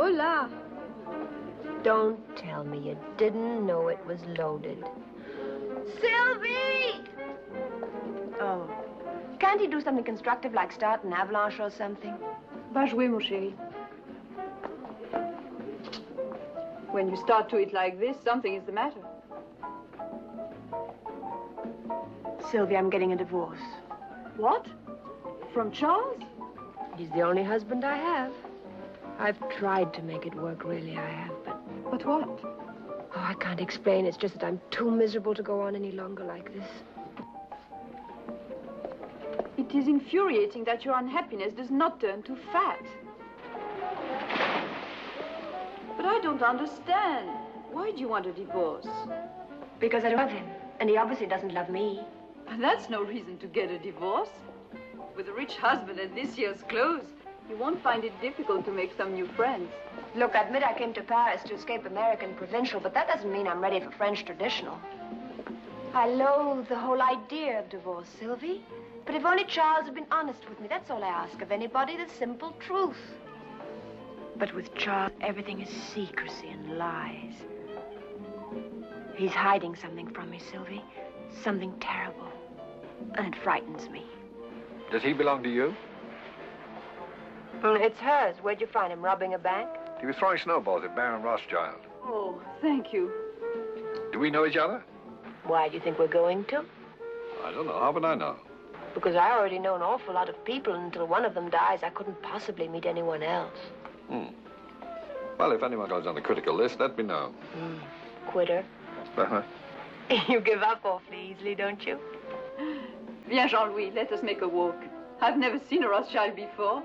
Hola. Don't tell me you didn't know it was loaded. Sylvie! Oh. Can't he do something constructive like start an avalanche or something? Va jouer, mon chéri. When you start to eat like this, something is the matter. Sylvie, I'm getting a divorce. What? From Charles? He's the only husband I have. I've tried to make it work, really, I have, but... But what? Oh, I can't explain. It's just that I'm too miserable to go on any longer like this. It is infuriating that your unhappiness does not turn to fat. But I don't understand. Why do you want a divorce? Because I love him, and he obviously doesn't love me. That's no reason to get a divorce. With a rich husband and this year's clothes, you won't find it difficult to make some new friends. Look, I admit I came to Paris to escape American provincial, but that doesn't mean I'm ready for French traditional. I loathe the whole idea of divorce, Sylvie. But if only Charles had been honest with me, that's all I ask of anybody, the simple truth. But with Charles, everything is secrecy and lies. He's hiding something from me, Sylvie. Something terrible. And it frightens me. Does he belong to you? It's hers. Where'd you find him? Robbing a bank? He was throwing snowballs at Baron Rothschild. Oh, thank you. Do we know each other? Why do you think we're going to? I don't know. How would I know? Because I already know an awful lot of people, and until one of them dies, I couldn't possibly meet anyone else. Well, if anyone goes on the critical list, let me know. Quitter. Uh-huh. You give up awfully easily, don't you? Viens, Jean-Louis, let us make a walk. I've never seen a Rothschild before.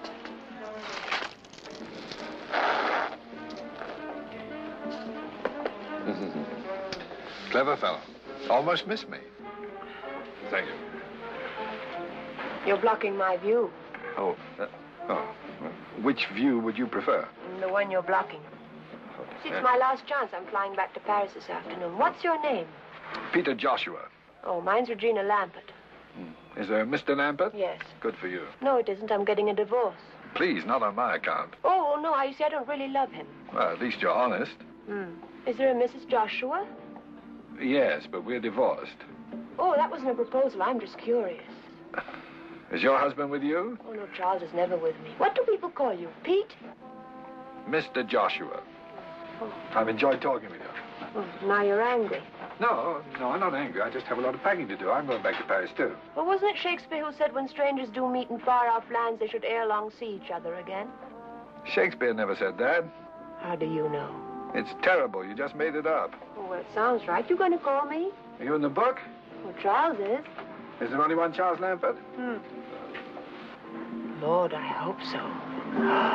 Clever fellow. Almost missed me. Thank you. You're blocking my view. Oh. Which view would you prefer? The one you're blocking. See, it's my last chance. I'm flying back to Paris this afternoon. What's your name? Peter Joshua. Oh, mine's Regina Lampert. Is there a Mr. Lampert? Yes. Good for you. No, it isn't. I'm getting a divorce. Please, not on my account. Oh, no, you see, I don't really love him. Well, at least you're honest. Is there a Mrs. Joshua? Yes, but we're divorced. Oh, that wasn't a proposal. I'm just curious. Is your husband with you? Oh, no, Charles is never with me. What do people call you? Pete? Mr. Joshua. Oh. I've enjoyed talking with you. Oh, now you're angry. No, I'm not angry. I just have a lot of packing to do. I'm going back to Paris, too. Well, wasn't it Shakespeare who said when strangers do meet in far-off lands, they should ere long see each other again? Shakespeare never said that. How do you know? It's terrible. You just made it up. Oh, well, it sounds right. You going to call me? Are you in the book? Well, Charles is. Is there only one Charles Lampert? Lord, I hope so.